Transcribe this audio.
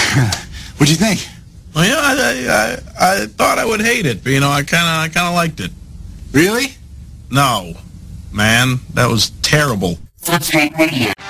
What'd you think? Well, yeah, I thought I would hate it, but, I kind of liked it. Really? No, man, that was terrible. Footscape Radio.